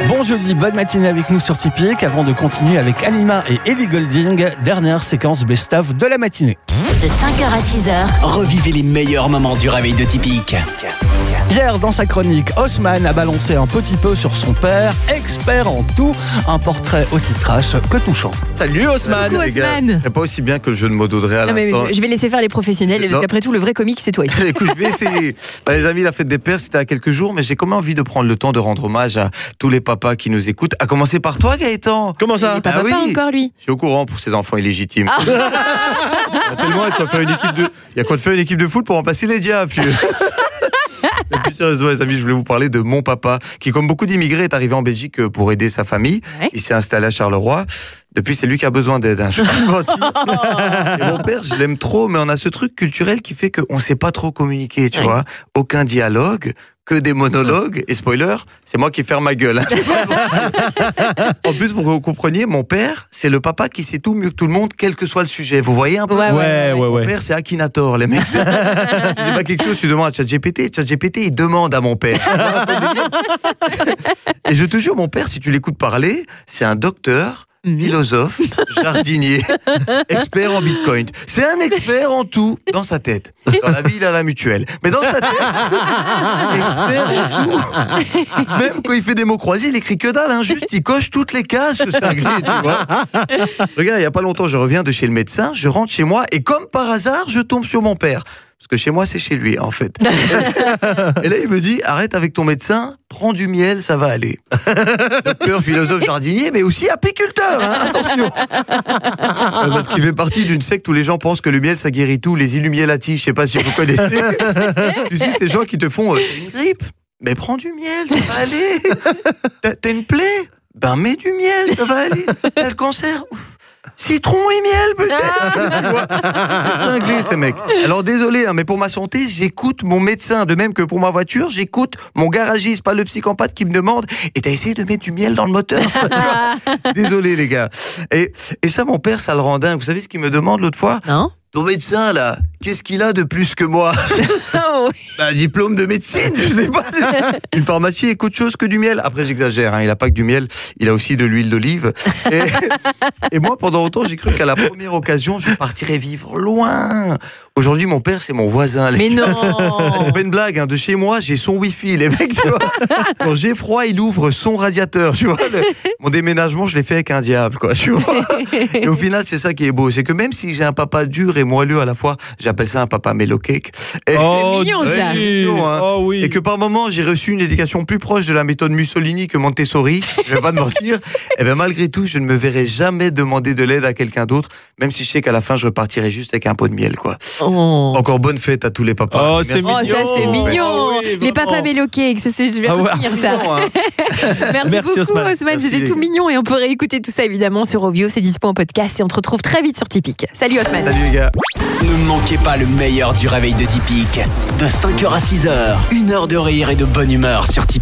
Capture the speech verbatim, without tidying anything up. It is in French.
Bon jeudi, bonne matinée avec nous sur Tipeee. Avant de continuer avec Anima et Ellie Goulding, dernière séquence best-of de la matinée. De cinq heures à six heures, revivez les meilleurs moments du réveil de Tipeee. Hier, dans sa chronique, Haussmann a balancé un petit peu sur son père, expert en tout, un portrait aussi trash que touchant. Salut Haussmann. Coucou, Les gars, Haussmann. c'est pas aussi bien que le jeu de mots d'Audrey à Non, mais l'instant. je vais laisser faire les professionnels, parce Non. qu'après tout, le vrai comique, c'est toi. Écoute, je vais essayer. Bah, les amis, la fête des pères, c'était à quelques jours, mais j'ai quand même envie de prendre le temps de rendre hommage à tous les papas qui nous écoute, à commencer par toi, Gaëtan. Comment ça? Il est pas Ah papa oui. encore, lui. Je suis au courant pour ces enfants illégitimes. Il y a tellement, il y a quoi de faire une équipe de, il y a quoi de faire une équipe de foot pour remplacer les diables. Puis... Mais plus sérieusement, les amis, je voulais vous parler de mon papa, qui, comme beaucoup d'immigrés, est arrivé en Belgique pour aider sa famille. Ouais. Il s'est installé à Charleroi. Depuis, c'est lui qui a besoin d'aide. Hein, je vais pas te mentir. Et mon père, je l'aime trop, mais on a ce truc culturel qui fait qu'on sait pas trop communiquer, tu Ouais. vois. Aucun dialogue, que des monologues. Et spoiler, c'est moi qui ferme ma gueule. Hein. En plus, pour que vous compreniez, mon père, c'est le papa qui sait tout mieux que tout le monde, quel que soit le sujet. Vous voyez un peu? Ouais, ouais, ouais. Mon père, c'est Akinator, les mecs. Tu dis pas quelque chose, tu demandes à ChatGPT. ChatGPT, il demande à mon père. Et je te jure, mon père, si tu l'écoutes parler, c'est un docteur, philosophe, jardinier, expert en bitcoin. C'est un expert en tout dans sa tête. Dans la vie, il a la mutuelle. Mais dans sa tête, expert en tout. Même quand il fait des mots croisés, il écrit que dalle. Hein. Juste, il coche toutes les cases, ce cinglé, tu vois. Regarde, il n'y a pas longtemps, je reviens de chez le médecin, je rentre chez moi et comme par hasard, je tombe sur mon père. Parce que chez moi, c'est chez lui, en fait. Et là, il me dit, arrête avec ton médecin, prends du miel, ça va aller. Docteur, philosophe, jardinier, mais aussi apiculteur, hein, attention. Parce qu'il fait partie d'une secte où les gens pensent que le miel, ça guérit tout, les illuminati, je sais pas si vous connaissez. Tu sais, ces gens qui te font, euh, t'as une grippe, mais prends du miel, ça va aller. T'as, t'as une plaie, ben mets du miel, ça va aller. T'as le cancer, ouf. Citron et miel, peut-être. Tu vois, c'est cinglé, ces mecs. Alors, désolé, hein, mais pour ma santé, j'écoute mon médecin. De même que pour ma voiture, j'écoute mon garagiste, pas le psychopathe qui me demande « Et t'as essayé de mettre du miel dans le moteur ?» Désolé, les gars. Et, et ça, mon père, ça le rend dingue. Vous savez ce qu'il me demande l'autre fois? Non? Ton médecin, là, qu'est-ce qu'il a de plus que moi? Oh, oui. Bah, un diplôme de médecine, je sais pas. Une pharmacie est autre chose que du miel. Après, j'exagère, hein, il a pas que du miel, il a aussi de l'huile d'olive. Et, et moi, pendant longtemps, j'ai cru qu'à la première occasion, je partirais vivre loin. Aujourd'hui, mon père, c'est mon voisin. Les Mais gars. non. C'est pas une blague, hein. De chez moi, j'ai son wifi, les mecs, tu vois. Quand j'ai froid, il ouvre son radiateur, tu vois. Le- mon déménagement, je l'ai fait avec un diable, quoi, tu vois. Et au final, c'est ça qui est beau. C'est que même si j'ai un papa dur et moelleux à la fois, j'appelle ça un papa mellow cake. Et, C'est mignon, ça. oui, mignon, hein. Oh oui. et que par moment, j'ai reçu une éducation plus proche de la méthode Mussolini que Montessori. Je vais pas te mentir. Et bien, malgré tout, je ne me verrai jamais demander de l'aide à quelqu'un d'autre, même si je sais qu'à la fin, je repartirai juste avec un pot de miel, quoi. Oh. Encore bonne fête à tous les papas. Oh, Merci. c'est Oh, ça c'est mignon. Ah oui, Les vraiment. papas méloqués, ça c'est je vais Ah ouais, retenir ça. absolument, hein. Merci, Merci, beaucoup Haussmann. Haussmann, Merci, c'était les tout gars. mignon et on peut réécouter tout ça évidemment sur Ovio, c'est dispo en podcast et on te retrouve très vite sur Tipeee. Salut Haussmann. Salut les gars. Ne manquez pas le meilleur du réveil de Tipeee. De cinq heures à six heures, une heure de rire et de bonne humeur sur Tipeee.